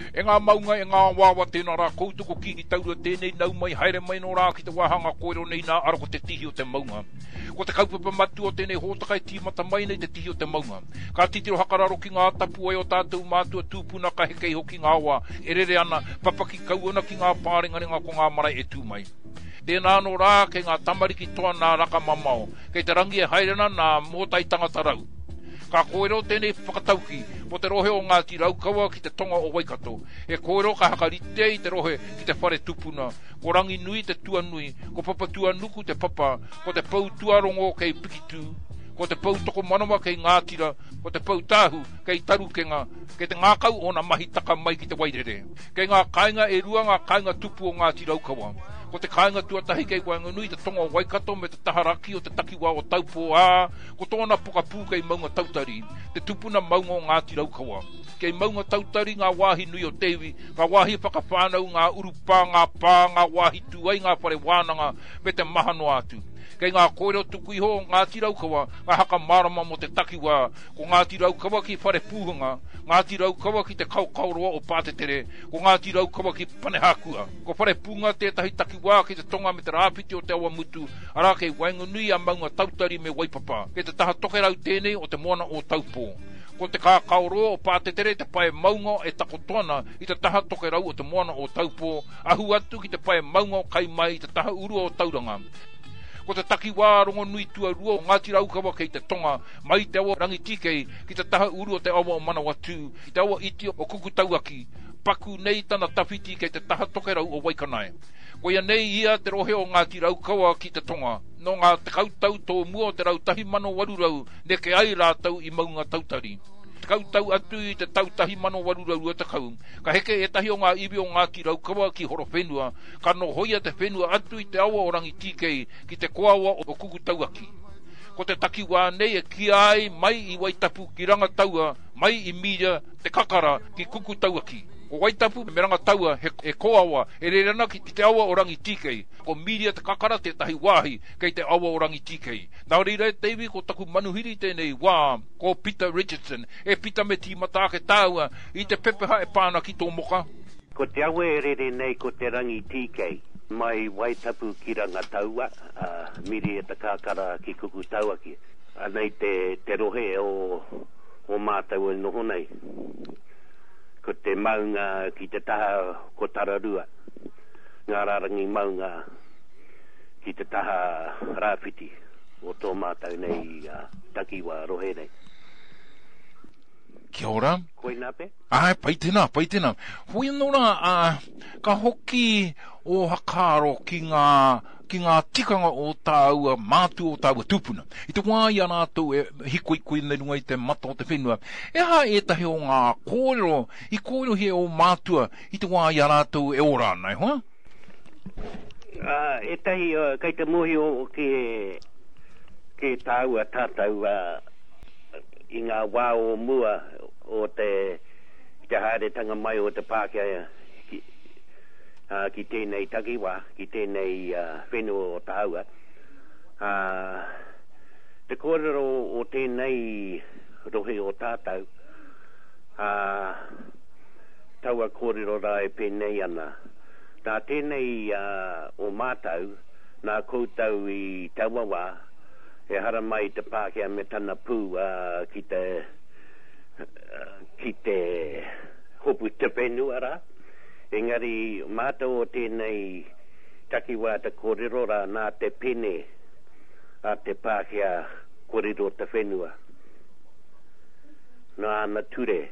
E ngā maunga e ngā wawa tēnā rā koutuko ki taurua tēnei nau mai haere mai no rā ki te wahanga koero nei nā ara ko te tihi o te maunga. Ko te kaupapa matu o tēnei hōtakai tīmata mai nei te tihi o te maunga. Ka titiro hakararo ki ngā tapu ai o tātou mātua tūpuna ka hekei hoki ngā wā. E rere ana papaki kauana ki ngā pārengarenga ko ngā marae e tū mai. Tēnā no rā kei ngā tamariki toa nā raka mamao. Kei te rangi e haerena nā mōtai tangata rau. Ka koero tēnei whakatauki, po te rohe o Ngāti Raukawa ki te tonga o Waikato. E koero ka hakarite i te rohe ki te whare tupuna. Ko rangi nui te tua nui, ko papa tua nuku te papa, ko te pau tuarongo kei pikitu, ko te pau toko manawa kei Ngātira, ko te pau tāhu kei Tarukenga, kei te ngākau o na mahi taka mai ki te wairere. Kei ngā kāinga e rua ngā kāinga tupu o Ngāti Raukawa. Ko te kāinga tuatahi kei Wainganui te tonga o Waikato me te taharaki o te takiwa o Taupo ā, ko tōna pokapū kei maunga tautari, te tupuna maunga o Ngāti Raukawa. Kei maunga tautari ngā wāhi nui o Tewi, ngā wāhi whakawhānau, ngā urupā, ngā pā, ngā wāhi tuai, ngā whare wānanga, me te mahano atu. Kei ngā koero tuku iho o Ngāti Raukawa, ngā haka marama mo te takiwa, ko Ngāti Raukawa ki whare pūhanga, Ngāti Raukawa ki te kaukauroa o Pātetere, ko Ngāti Raukawa ki Panehākua. Ko whare pūnga tētahi takiwa ki te tonga me te rāpiti o te awa mutu, ara kei Wainganui a maunga tautari me Waipapa, kei te taha tokerau tēnei o te moana o Taupo. Ko te kākauroa o Pātetere te pae maunga e takotoana i te taha tokerau o te moana o Taupo, ahu atu ki te pae maunga o Kaimai i te taha urua o Tauranga. Ko te takiwā rongo nui tua rua o Ngāti Raukawa kei te tonga, mai te awa rangitikei ki te taha uru o te awa o Manawatu, i te awa iti o Kukutauaki, paku nei tana tawhiti kei te taha tokerau o Waikanae. Ko ia nei ia te rohe o Ngāti Raukawa ki te tonga, no ngā te kautau tō mua o te rau tahi mano warurau, ne ke ai rātau i maunga tautari. Te kautau atu i te tautahi mano warurau te kau. Ka heke e tahi o ngā iwi o Ngāti Raukawa ki horo whenua, ka no hoia te whenua atu i te awa o rangi tikei ki te koawa o Kukutauaki. Ko te takiwā nei e ki ai mai i Waitapu ki rangataua, mai i Mira te kakara ki Kukutauaki. Ko Waitapu me rangataua e koawa e rerana ki te awa o rangi tikei. Ko Mira te kakara te tahi wāhi kei te awa o rangi tikei. Nā reira teiwi ko taku manuhiri tēnei wā ko Peter Richardson e pita me tīmata ke tāua i te pepeha e pāna ki tō moka. Ko te awa e rere nei ko te rangi tikei mai Waitapu ki rangataua, Miri e te kakara ki Kukutauaki. Anei te rohe o mātau e noho nei. Ko te maunga ki te taha ko Tararua, ngā rarangi maunga ki te taha rāwhiti o tō mātau nei takiwa rohe nei. Kia ora. Koe nā pe? Ai, pai tēnā. Hui nora, ka hoki o hakaro ki ngā tikanga o tāua, mātu o tāua tupuna. I te wāia rātou e hikoikoi nei runga i te mata o te whenua. E ha e tahi o ngā kōrero, i kōrero he o mātua, i te wāia rātou e ora nei, hoa? E tahi, kei te mohi o ke tāua tātou i ngā wā o mua o te haeretanga mai o te Pākehā ki tēnei takiwā, ki tēnei whenua o tāua. Te kōrero o tēnei rohe o tātou, taua kōrero rā e pēnei ana. Tā tēnei o mātau, nā koutou i Tauawa, e hara mai te Pākehā me tana pū ki te hopu te whenua rā. Engari, mātou o tēnei takiwā te kōrero rā nā te pene a te Pākehā kōrero te whenua. Nā ana ture.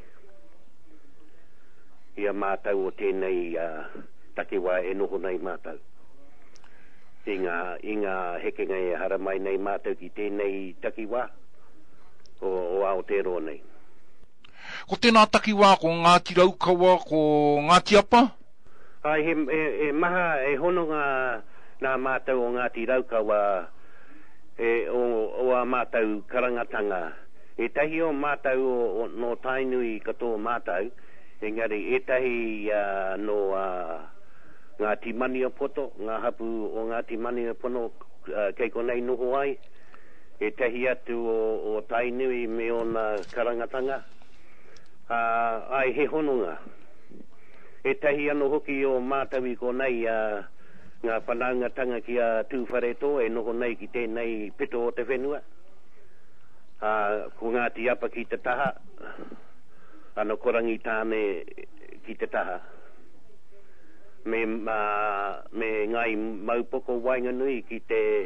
Ia mātou o tēnei takiwā e noho nei mātou. I ngā hekenga e hara mai nei mātou ki tēnei takiwā o Aotearoa nei. Ko tēnā takiwā ko Ngāti Raukawa, ko Ngāti Apa? Ai, he maha e hono ngā mātou o Ngāti Raukawa o a mātou karangatanga. E tahi o mātou no tainui katoa mātou, engari e tahi no ngā timani o poto, ngā hapu o ngā timani o pono kei konei noho ai, e tahi atu o tainui me o nā karangatanga, ai he hononga. E tahi ano hoki o mātawi ko nei ngā whanaungatanga ki a tūwhareto e noho nei ki tēnei pito o te whenua. Ko Ngāti Apa ki te taha, ano korangi tāne ki te taha. Me ngai maupoko Wainganui ki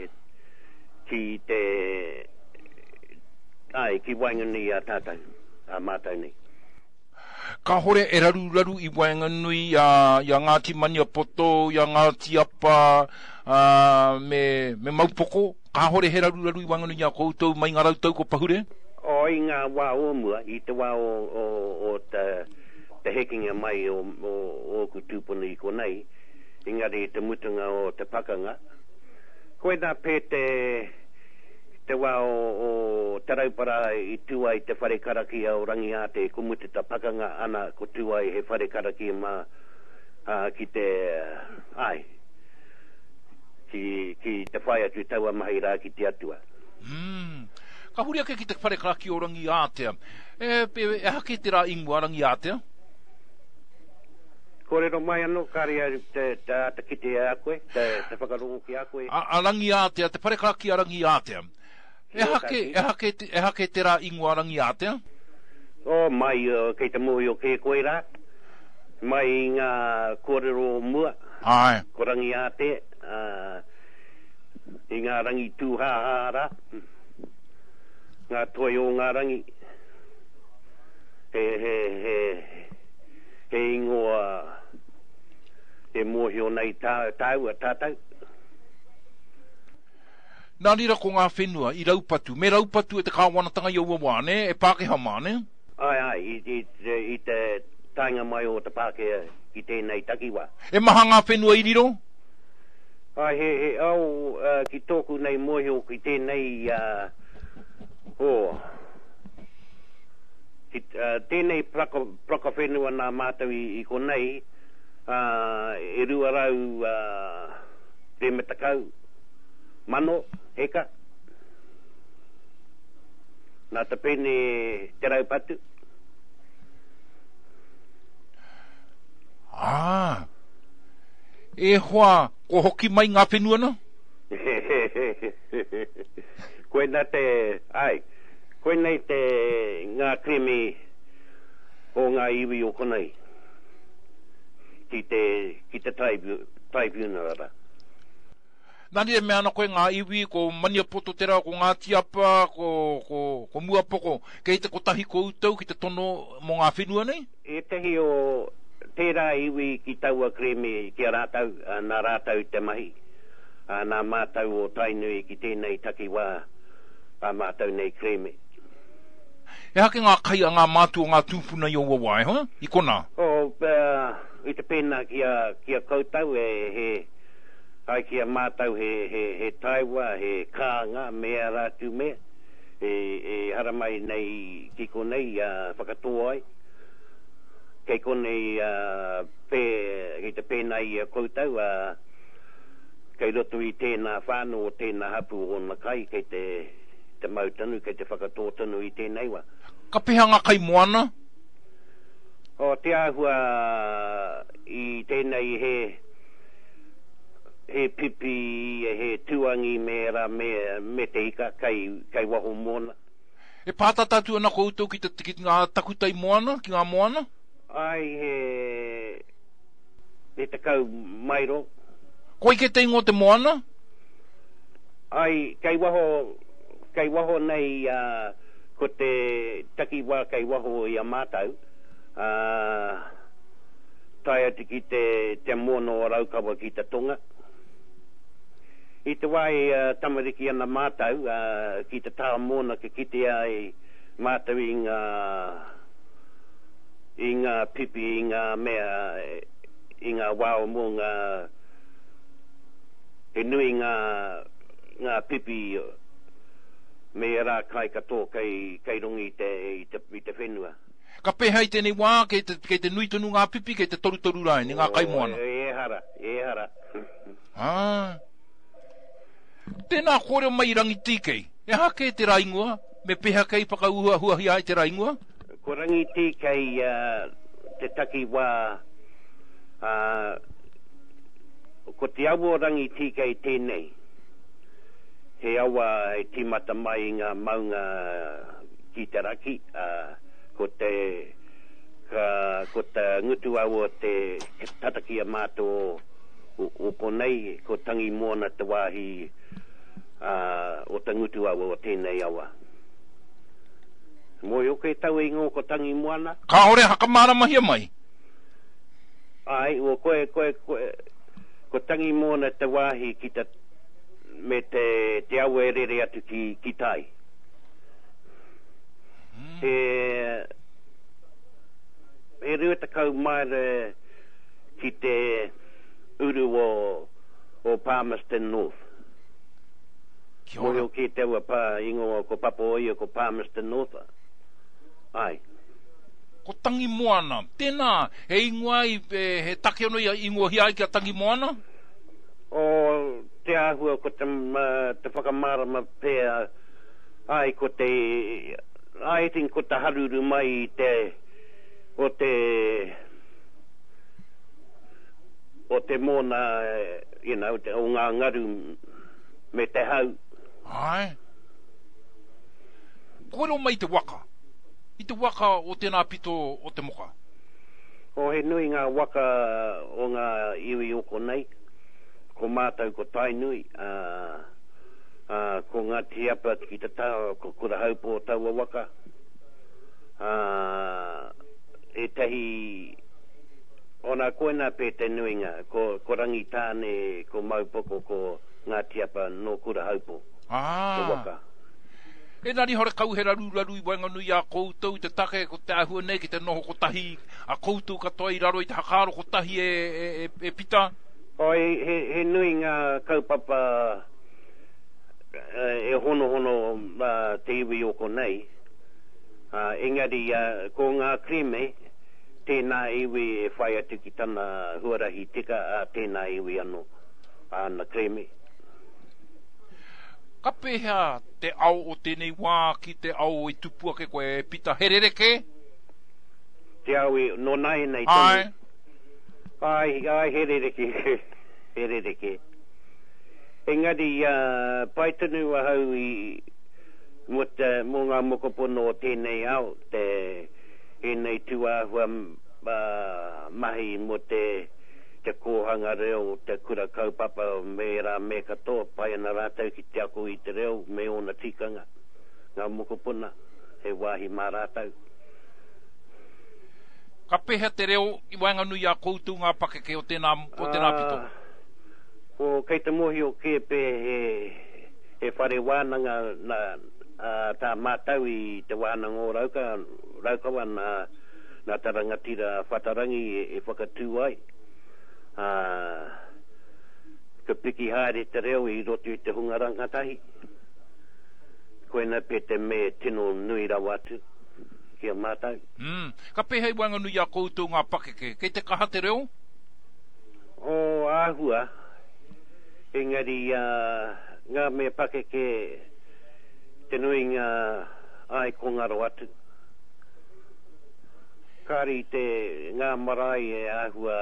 Wainganui a tātou, a mātou nei. Ka hore e raru I Wainganui ia Ngāti Maniapoto, ia Ngāti Apa, me maupoko. Ka hore he raru I Wainganui ia koutou mai ngā rautau ko pahure? O I ngā wā o mua, I te wā o te hekinga mai o ku tūpuna I konei, engari te mutunga o te pakanga. Koe nā pē te wā o te raupara I tuai te wharekaraki o Rangiate, ko mutu ta pakanga ana ko tuai he wharekaraki ki te ki te whai atu taua mahi rā ki te atua. Ka huri ake ki te wharekaraki o Rangiatea. E hake te rā ingua Rangiatea? Korero mai anō, kāria te kite a koe, te whakarongo ki a koe. A Rangiatea, te wharekaraki a Rangiatea. E hake te rā ingua Rangiatea? Mai kei te mohi o kei koe rā. Mai ngā kōrero mua. Ai. Ko Rangiate, I ngā rangi tūhāhā. Ngā toi o ngā rangi. He ingoa, he mohi o nei tāu a tātau. Nā rira ko ngā whenua I raupatu. Me raupatu e te kāwanatanga I aua wāne, e Pākehā māne? Ai, I te tainga mai o te Pākehā ki tēnei takiwa. E maha ngā whenua I riro? Ai, he au ki tōku nei mohi o ki tēnei tēnei praka whenua nā mātau I konei, e rua rau te metakau mano, heka. Nā te pene te raupatu. E hoa, ko hoki mai ngā whenua na? Koe nei te ngā kremi o ngā iwi o konei. Ki te tribunal ara. Nani e mea ana koe ngā iwi, ko Maniapoto tera, ko Ngāti Apa, ko Muapoko, kei te kotahi koutou ki te tono mo ngā whenua nei? E tehi o tērā iwi ki taua kreme ki a rātau, nā rātau te mahi. Nā mātau o tainui ki tēnei takiwā, a mātau nei kreme. E hake ngā kai a ngā mātua ngā tūpuna I o wawai, ha? I kona? I te pēnā ki a koutou ai ki a mātau he taiwa, he kānga, mea rātu mea. E haramai nei ki konei whakatoa ai. Kei konei ki te pēnei koutou, kei roto I tēnā whānau o tēnā hapu o na kai, kei te mautanu, kei te whakatoa tanu I tēnei wa. Ka peha ngā kai moana? Te āhua I tēnei he pipi, he tuangi me te ika, kai waho moana. E pātatatu ana koutou ki ngā takutai moana, ki ngā moana? Ai, he te kau mairo. Koe ke te ingo te moana? Ai, kai waho nei ko te takiwa kai waho I a mātau. Tai ati ki te mono o raukawa ki te tonga. I te wai tamariki ana mātau, ki te tā mona ke kite ai mātau I ngā pipi, I ngā mea, I ngā wao mo he nui ngā pipi me rā kai katoa kai rongi I te whenua. Ka peha I tēnei wā, kei te nui tonu ngā pipi, kei te toru rai, ni ngā kai moana. E hara. Tēnā kore mai rangi tīkei. E hake te raingua, me peha kei whakauhuahi ai te raingua? Ko rangi tīkei te taki wā Ko te awa rangi tika i tēnei, he awa e timata mai ngā maunga ki te raki, ko te ngutu awa te tataki a mātou o konei, ko tangi moana te wāhi o te ngutu awa o tēnei awa. Moi o kei tau ingo ko tangi moana? Ka hore haka māramahia mai? Ai, o koe, ko tangi moana te wāhi ki te, me te awa e rere atu ki tai. He rua takau maere ki te uru o Palmerston North. Moi o ki te ua ingo ko papo oi ko Palmerston North. Ai. Ko tangi moana. Tēnā, he ingoa he take ono ia ingoa hiai ki a tangi moana? O te ahua ko te whakamārama pēr, ai ko te, ai ting ko te haruru mai o te mōna, o ngā ngaru me te hau. Ai. Koero mai te waka? I te waka o tēnā pito o te moka? O he nui ngā waka o ngā iwi oko nei, ko mātou ko tai nui, ko ngā tiapa ki te tau, ko kura haupo o taua waka. E tahi, o nā koena pē te nuinga, ko rangi tāne, ko maupoko, ko ngā tiapa no kura haupo. Ko waka. E nari hore kau he raru i wainga nui a koutou, te take ko te ahua nei ki te noho ko tahi, a koutou katoa i raro i te hakaro ko tahi e pita? O he nui ngā kaupapa e hono te iwi oko nei. Engari ko ngā kreme, tēnā iwi e whai atu ki tana huarahi tika, tēnā iwi anō, na kreme. Ka pēhea te au o tēnei wā ki te au i tupua ke koe pita herereke? Te au i no nai nei tonu. Ai, herereke. Engari, paitanu a hau i mō ngā mokopono o tēnei au, e nei tuahua mahi mo te kohanga reo, te kura kaupapa me rā me katoa, pai ana rātau ki te ako i te reo, me ona tikanga, ngā mokopuna, he wāhi mā rātau. Ka peha te reo, i wainga nui a koutou ngā pakeke o tēnā pito? O kei te mohi o kepe he whare wānanga tā mātau i te wānanga o raukawa nā tarangatira whatarangi e whakatū ai. Ka piki haere te reo i roto i te hunga rangatahi. Koena pete me tino nui rawa atu ki a mātau. Ka pehei wanga nui a koutou ngā pakeke, kei te kaha te reo? O āhua, engari ngā me pakeke te nui ngā ai kongaro atu. Kāri te ngā marae e āhua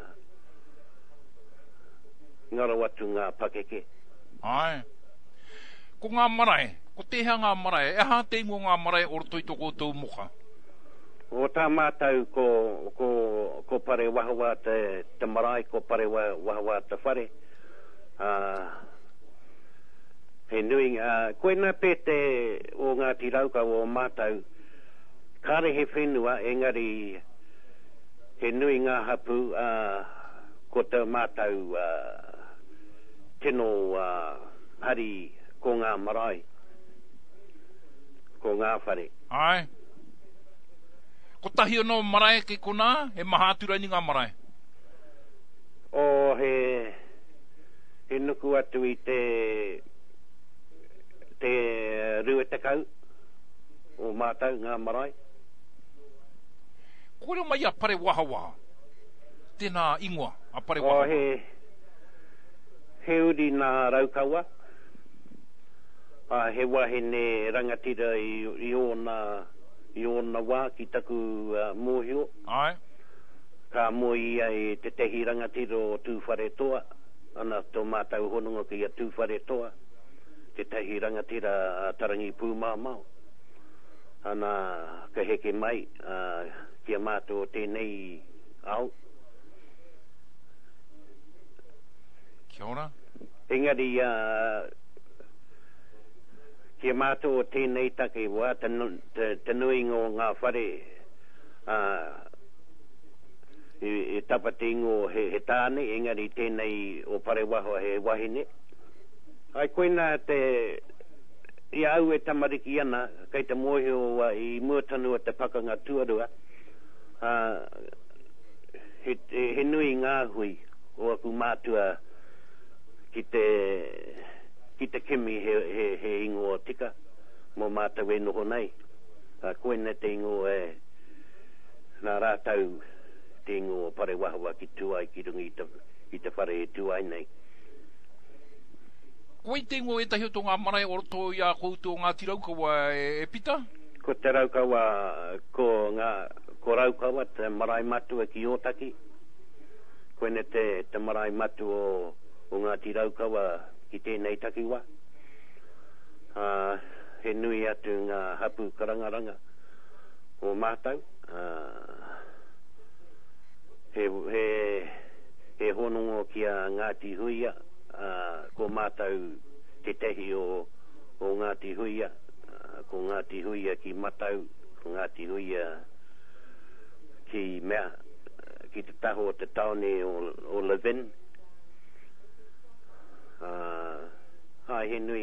ngaro atu ngā pakeke. Ai. Ko ngā marae, ko teha ngā marae, e hā te ingo ngā marae orotoi to koutou moka? O tā mātau ko pare wahawa te marae, ko pare wahawa te whare. He nui, koena pete o ngā tirauka o mātau, kāre he whenua, engari he nui ngā hapu, ko te mātau tino hari ko ngā marae, ko ngā whare. Ai. Ko tahi ono marae ke kona, he maha atura ni ngā marae? O he nuku atu i te ruetakau o mātau ngā marae. Kore mai a pare wahawaha, tēnā ingoa a pare wahawaha. He uri nā raukaua, he wahine rangatira i ona wā ki taku mōhio. Ai. Ka ka moi ai te tehi rangatiro tū whare toa, ana tō mātau hononga ki a tū whare toa, te tehi rangatira tarangi pūmāmau. Ana ka heke mai, kia mātou tēnei au. Kia ora. Engari, kia mātou tēnei take wā, te nui ngō ngā whare, e tapate ingo he tāne, engari tēnei o pare waho he wahine. Ai koina te ia au e tamariki ana, kei te mōhio i muatanua te pakanga tuarua, he nui ngā hui o aku mātua ki te kimi he ingo o tika, mō mātau e noho nei. Koina te ingo e nā rātau te ingo pare wahua ki tuai ki rungi i te whare e tuai nei. Koe te ingo e tahi o tō ngā marae o roto i a koutou ngā tiraukawa e pita? Ko te raukawa, ko raukawa te marae matua ki Otaki. Koene te marae matu o ngā tiraukawa ki tēnei takiwa. He nui atu ngā hapu karangaranga o mātau. He honongo ki a Ngāti Huia, ko mātau te tehi o Ngāti Huia, ko Ngāti Huia ki Matau, ko Ngāti Huia ki mea, ki te taho o te taone o Levin. Hai, he nui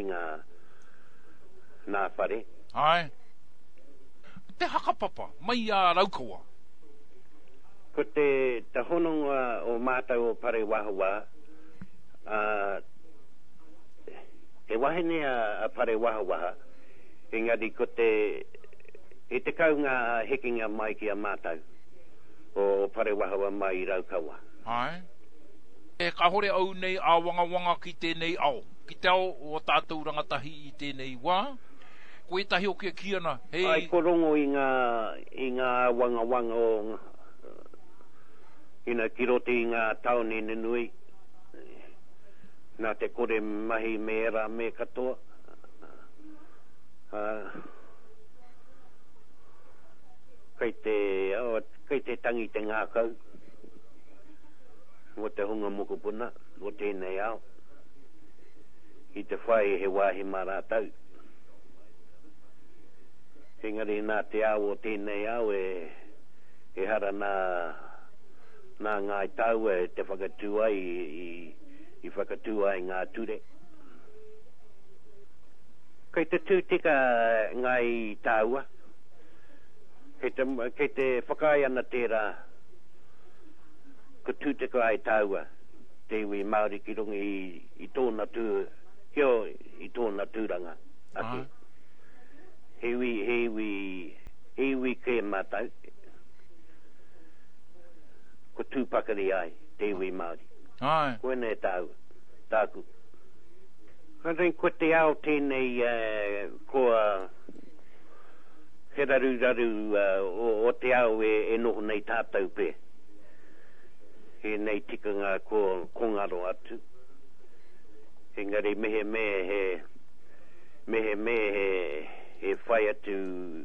ngā whare. Hai. Te hakapapa, mai a raukawa. Ko te hononga o mātau o pare wahua, he wahine a pare wahua, engari ko e te kaunga hekinga mai ki a mātau o pare wahua mai i raukawa. Hai. E ka hore au nei a wanga ki tēnei au. Ki te au o tātou rangatahi i tēnei wā. Ko e tahi o kia kiana. Hei... Ai korongo i ngā wanga o ina kirote i ngā taone nui. Nā te kore mahi me era me katoa. Kei te tangi te ngākau. O te hunga mokopuna, o tēnei au. I te whai he wāhi marātau. Engari nā te au o tēnei au e hara nā ngai tau e te whakatua i whakatua i ngā ture. Kei te tūtika ngai taua. Kei te whakai ana tērā. Ko tūtika ai taua. Te iwi Māori ki rungi i tōna tū, kio i tōna tūranga. Ake. Hewi ke mātau. Ko tūpakari ai, te iwi Māori. Ai. Koene tau, tāku. Kātai ko te ao tēnei koa he raru o te ao e noho nei tātou pē. He nei tikanga ko ngaro atu. Engari mehe he whai atu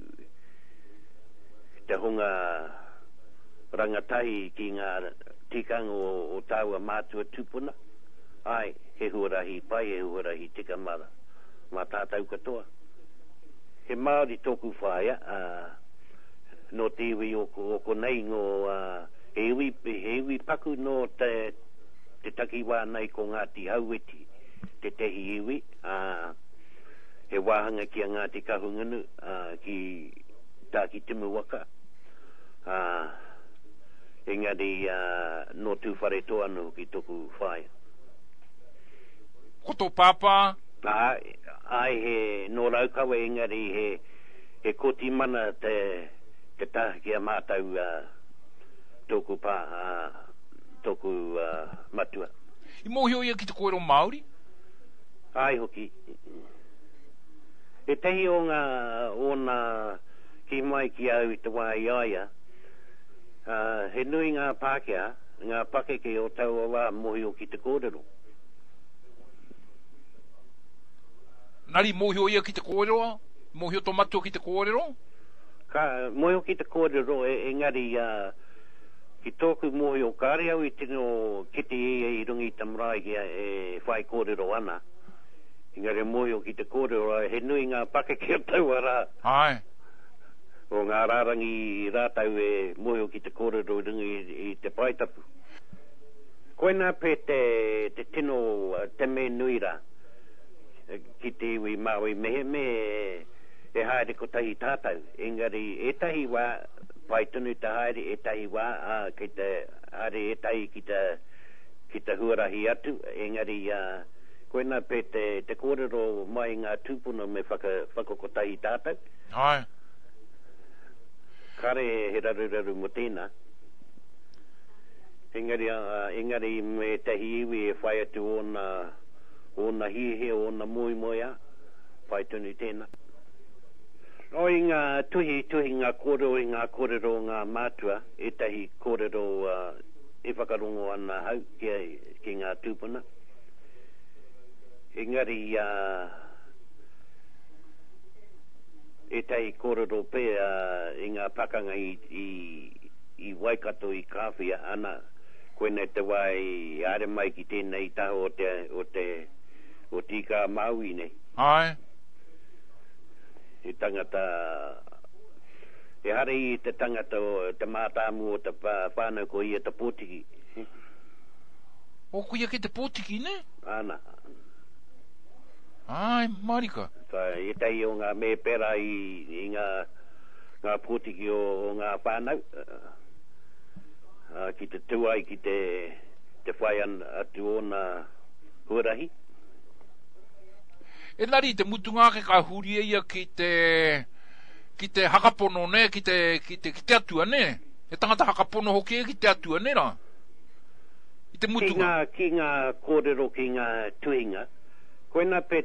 te hunga rangatahi ki ngā tikanga o taua mātua tūpuna. Ai, he huarahi pai, he huarahi tika mara. Mā tātou katoa. He Māori tōku whaia, no te iwi o konei ngō he iwi paku no te takiwā nei ko Ngāti Haueti, te tehi iwi. He wāhanga ki a Ngāti Kahungunu, ki tāki timu waka. Engari no tū whare toa no ki tōku whaia. Koto pāpā? Ai he no raukawa engari he koti mana te tāki a mātau tōku tōku matua. I mōhio ia ki te koero Māori? Ai hoki. E tehi o ngā ki mai ki au i te wai aia, He nui ngā Pākehā, ngā pakeke o tau wā mohi o ki te kōrero. Nari mohi o ia ki te kōrero? Mohi o tomatu ki te kōrero? Mohi o ki te kōrero engari ki tōku mohi o kāre au I tino kiti I rungi tamrai ki e whai kōrero ana. Engari mohi o ki te kōrero he nui ngā pakeke o tau ara. Ai. O ngā rārangi rātau e mohi o ki te kōrero rungi I te paitapu. Koina pe te tino te me nui rā. Ki te iwi maui mehe me e haere ko tahi tātau. Engari e tahi wā, pai tunu te haere e tahi wā, ki te haere e tahi ki te huarahi atu. Engari koina pe te kōrero mai ngā tūpuna me whakakotahi tātau. Ai. Kare he raru mo tēnā. Engari me tahi iwi e whai atu o na hihe o na moia pai tunu tēnā. O I ngā tuhi ngā kōrero ngā mātua e tahi kōrero e whakarongo ana hau ki ngā tūpuna. Engari e tahi kōrero pe I ngā pakanga I Waikato I kāwhia ana koena te wai are mai ki tēnei taho o tika Maui nei. Ai. E tangata e hare I te tangata o te mātāmu o te whānau ko ia te pōtiki. O kuia ki te pōtiki, ne? Ana. Ai, marika. E tahi o ngā me pera I ngā pōtiki o ngā whānau. Ki te tuai ki te whaian atu o na huarahi. E nari te mutunga ke ka huria ia ki te hakapono ne, ki te atua ne. E tangata hakapono hoki ki te atua ne ra. I te mutunga. Ki ngā kōrero ki ngā tuhinga, koena pe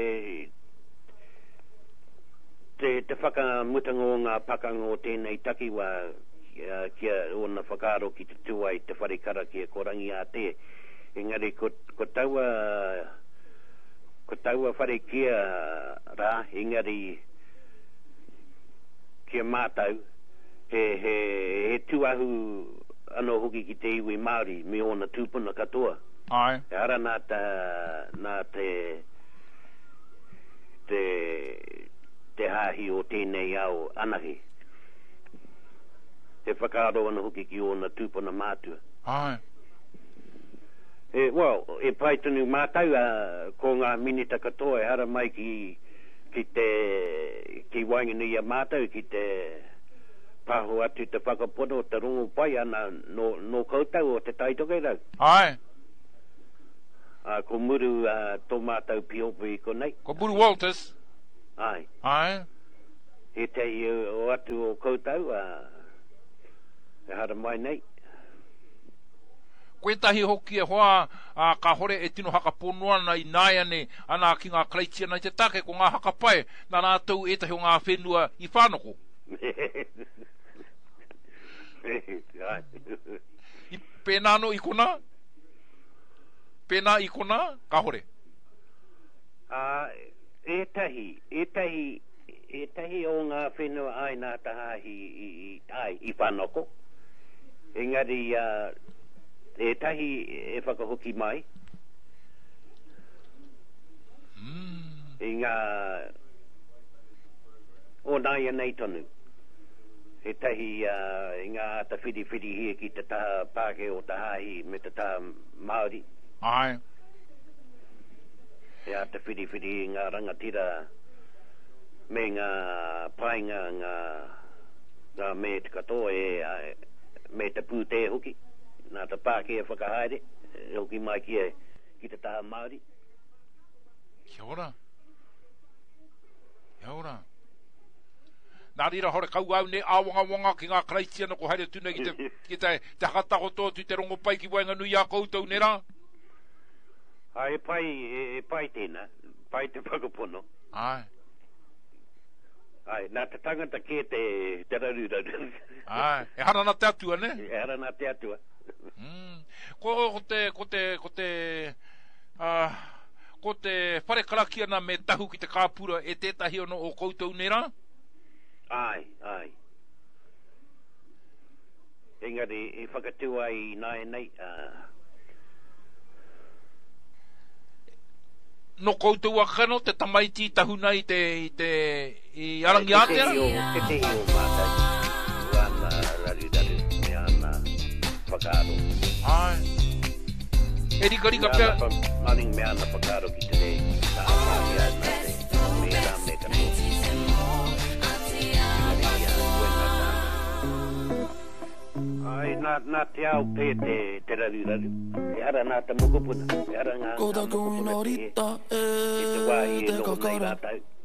te whakamutanga o ngā pakanga o tēnei takiwa kia o na whakaro ki te tuai te wharikara ki e korangi a te. Engari ko taua whare kia rā, engari kia mātau, he tuahu ano hoki ki te iwi Māori, me o na tūpuna katoa. Ai. E ara nā te hahi o tēnei au anahi. He whakaro ana hoki ki o na tūpuna mātua. Ai. E pai tunu mātau ko ngā minita katoa e hara mai ki waingani a mātau ki te paho atu te whakapono te rongo pai ana no kautau o te taitoke rau. Ai. Ko muru tō mātau piopi ko nei. Ko Muru Walters. Ai. Ai. He tei o atu o kautau e hara mai nei. Koe tahi hoki e hoa ka hore e tino hakaponoa na I nai ane ana ki ngā kreitia nei te take ko ngā hakapae na rātou e tahi o ngā whenua I whānoko. I pēnā no I kona? Pēnā I kona? Ka hore? E tahi o ngā whenua ai nā tahahi I whānoko. Engari e tahi e whakahoki mai. I ngā o nāia nei tonu. E tahi i ngā ta whiri hie ki te taha Pāke o tahahi me te taha Māori. Ai. E a ta whiri I ngā rangatira me ngā painga ngā me te katoa me te pūte hoki. Nā te Pāke e whakahaere, hoki mai ki te taha Māori. Kia ora. Kia ora. Nā rira hore kau au ne awanga ki ngā kreitia no ko haere tuna ki te hakatako tōtu te rongo pai ki wainga nui a koutou nera. E pai tēnā, pai te whakapono. Ai. Ai, nā te tangata ke te raru. Ai, e hara na te atua, ne? E hara nā te atua. Ko te whare karakia na me tahu ki te kāpura e tētahi ono o koutou nera? Ai. Engari, e whakatua ai nei, no koutou akano, te tamaiti tahuna i Arangi Ātea? Te te o mātai. Wana raru, me ana whakaaro. Ai. E rika pia... Maring me ana whakaaro ki te rei. Tā āpāhi a nā te mea me kano. Ai, nā te au pē te raru. E ara nā te mokopuna. E ara ngā mokopuna te he. E te wāhi e no nei rātau.